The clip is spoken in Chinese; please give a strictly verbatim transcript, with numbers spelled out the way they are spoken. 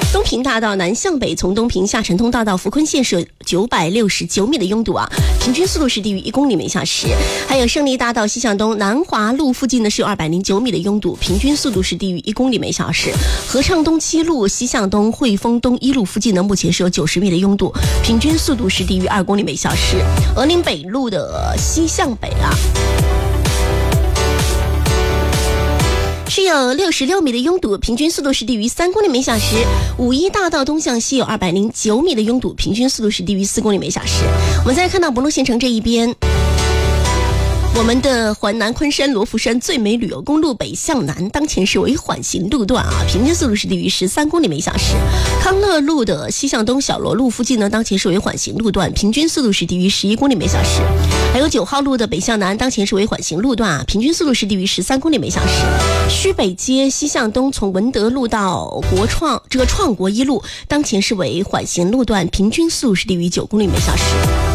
东平大道南向北，从东平下城通大道福坤线是有九百六十九米的拥堵啊，平均速度是低于一公里每小时。还有胜利大道西向东南华路附近呢是有二百零九米的拥堵，平均速度是低于一公里每小时。合畅东七路西向东汇丰东一路附近呢目前是有九十米的拥堵，平均速度是低于二公里每小时。鹅岭北路的西向北啊是有六十六米的拥堵，平均速度是低于三公里每小时。五一大道东向西有二百零九米的拥堵，平均速度是低于四公里每小时。我们再看到博龙县城这一边，我们的环南昆山罗浮山最美旅游公路北向南当前是为缓行路段啊，平均速度是低于十三公里每小时。康乐路的西向东小罗路附近呢，当前是为缓行路段，平均速度是低于十一公里每小时。还有九号路的北向南当前是为缓行路段啊，平均速度是低于十三公里每小时。虚北街西向东从文德路到国创这个创国一路当前是为缓行路段，平均速度是低于九公里每小时。